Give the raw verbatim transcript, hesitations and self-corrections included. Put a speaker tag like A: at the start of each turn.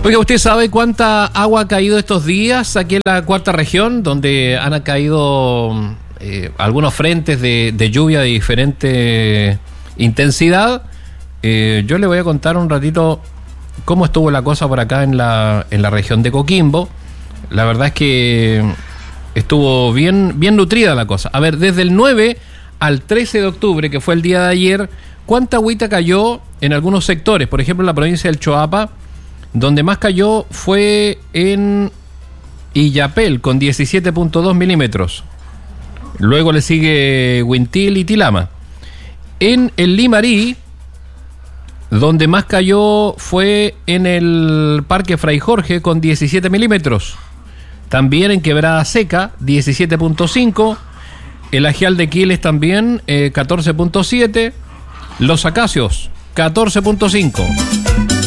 A: Oiga, ¿usted sabe cuánta agua ha caído estos días aquí en la cuarta región, donde han caído eh, algunos frentes de, de lluvia de diferente intensidad? Eh, yo le voy a contar un ratito cómo estuvo la cosa por acá en la, en la región de Coquimbo. La verdad es que estuvo bien, bien nutrida la cosa. A ver, desde el nueve al trece de octubre, que fue el día de ayer, ¿cuánta agüita cayó en algunos sectores? Por ejemplo, en la provincia del Choapa, donde más cayó fue en Illapel, con diecisiete punto dos milímetros. Luego le sigue Huintil y Tilama. En el Limarí, donde más cayó fue en el Parque Fray Jorge, con diecisiete milímetros. También en Quebrada Seca, diecisiete punto cinco. El Ajial de Quiles también, eh, catorce punto siete. Los Acacios, catorce punto cinco.